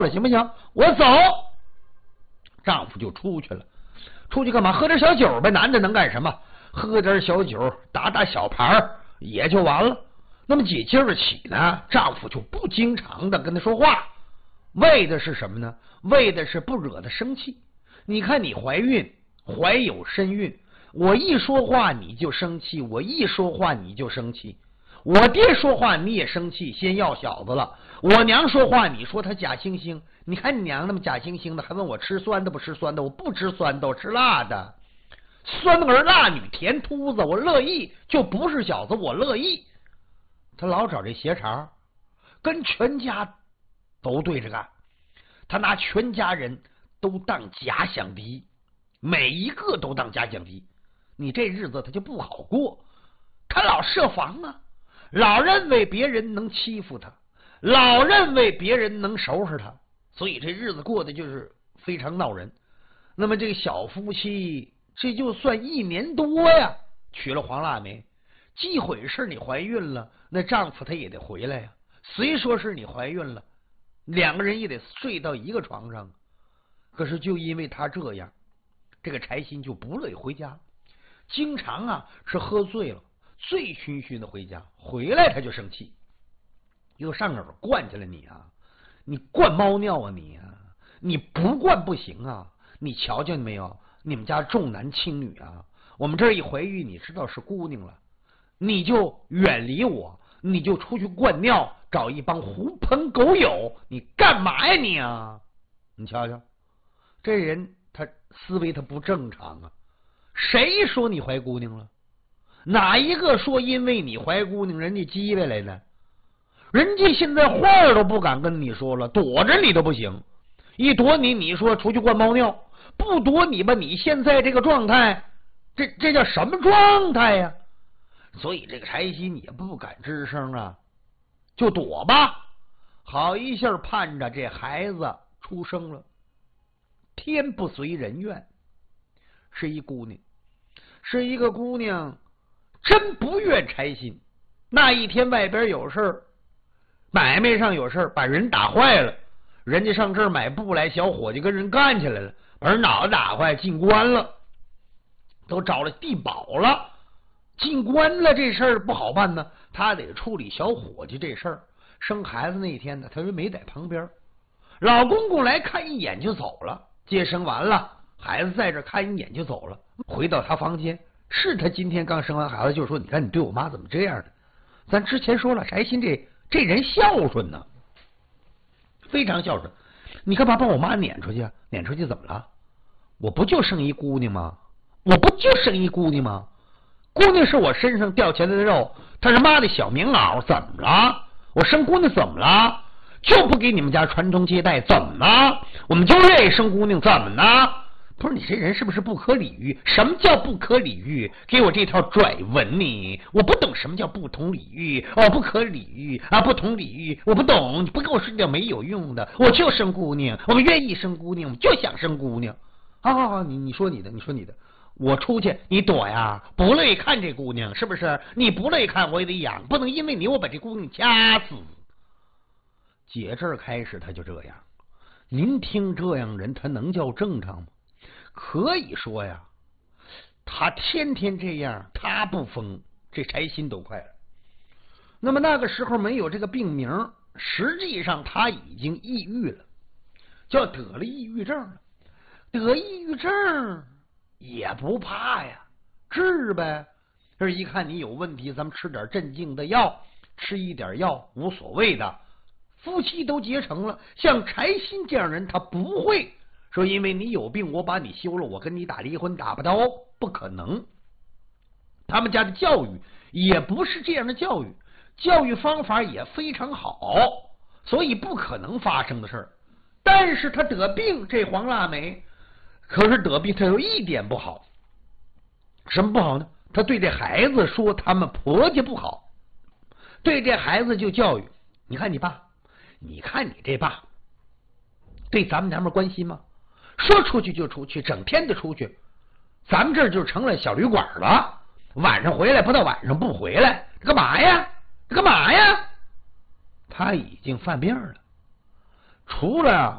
行不行？我走。丈夫就出去了，出去干嘛？喝点小酒呗。男的能干什么？喝点小酒，打打小牌也就完了。那么几今儿起呢，丈夫就不经常的跟他说话，为的是什么呢？为的是不惹他生气。你看你怀孕，怀有身孕，我一说话你就生气，我一说话你就生气。我爹说话你也生气，先要小子了。我娘说话你说她假惺惺，你看你娘那么假惺惺的，还问我吃酸的不吃酸的，我不吃酸的，我吃辣的。酸儿辣女甜秃子，我乐意，就不是小子我乐意。他老找这鞋茬，跟全家都对着干，他拿全家人都当假想敌，每一个都当假想敌，你这日子他就不好过。他老设防啊，老认为别人能欺负他，老认为别人能收拾他，所以这日子过得就是非常闹人。那么这个小夫妻这就算1年多呀，娶了黄腊梅。既毁是你怀孕了，那丈夫他也得回来呀。虽说是你怀孕了，两个人也得睡到一个床上。可是就因为他这样，这个柴薪就不乐意回家，经常啊是喝醉了，醉醺醺的回家，回来他就生气，又上哪儿灌去了你啊？你灌猫尿啊你啊？你不灌不行啊！你瞧见没有？你们家重男轻女啊！我们这儿一怀孕，你知道是姑娘了，你就远离我，你就出去灌尿，找一帮狐朋狗友，你干嘛呀你啊？你瞧瞧，这人他思维他不正常啊！谁说你怀姑娘了？哪一个说因为你怀姑娘人家鸡歪来的？人家现在话都不敢跟你说了，躲着你都不行。一躲你，你说出去灌猫尿；不躲你吧，你现在这个状态，这叫什么状态呀？所以这个柴薪也不敢吱声啊，就躲吧。好一下盼着这孩子出生了，天不随人愿，是一姑娘，是一个姑娘，真不怨柴薪。那一天外边有事儿，买卖上有事儿，把人打坏了，人家上这儿买布来，小伙计跟人干起来了，把人脑袋打坏，进关了，都找了地保了。进关了这事儿不好办呢，他得处理小伙计这事儿。生孩子那天呢，他就没在旁边，老公公来看一眼就走了，接生完了，孩子在这看一眼就走了。回到他房间，是他今天刚生完孩子，就说你看你对我妈怎么这样的？咱之前说了，柴薪这人孝顺呢，非常孝顺。你干嘛把我妈撵出去啊？撵出去怎么了？我不就生一姑娘吗？我不就生一姑娘吗？姑娘是我身上掉下来的肉，她是妈的小棉袄，怎么了？我生姑娘怎么了？就不给你们家传宗接代，怎么了？我们就愿意生姑娘，怎么呢？不是你这人是不是不可理喻？什么叫不可理喻？给我这套拽文你！我不懂什么叫不同理喻哦，不可理喻啊，不同理喻，我不懂，你不给我说点没有用的，我就生姑娘，我们愿意生姑娘，我们就想生姑娘。好，你说你的，你说你的。我出去你躲呀，不乐意看这姑娘，是不是？你不乐意看我也得养，不能因为你我把这姑娘掐死。姐这儿开始他就这样，您听这样人他能叫正常吗？可以说呀，他天天这样，他不疯，这柴薪都快了。那么那个时候没有这个病名，实际上他已经抑郁了，叫得了抑郁症了。得抑郁症也不怕呀，治呗。这一看你有问题，咱们吃点镇静的药，吃一点药无所谓的。夫妻都结成了，像柴薪这样人，他不会说因为你有病，我把你休了，我跟你打离婚，打不到，不可能。他们家的教育也不是这样的教育，教育方法也非常好，所以不可能发生的事儿。但是他得病，这黄腊梅可是得病，他有一点不好。什么不好呢？他对这孩子说他们婆家不好，对这孩子就教育，你看你爸，你看你这爸对咱们娘们关心吗？说出去就出去，整天的出去，咱们这就成了小旅馆了，晚上回来不到晚上不回来，干嘛呀？干嘛呀？他已经犯病了，除了